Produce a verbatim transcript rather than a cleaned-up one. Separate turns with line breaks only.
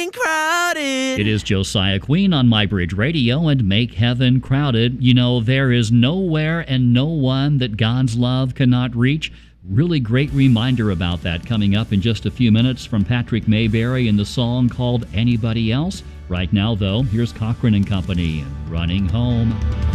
Heaven Crowded.
It is Josiah Queen on MyBridge Radio and Make Heaven Crowded. You know, there is nowhere and no one that God's love cannot reach. Really great reminder about that coming up in just a few minutes from Patrick Mayberry in the song called Anybody Else. Right now, though, here's Cochran and Company, Running Home.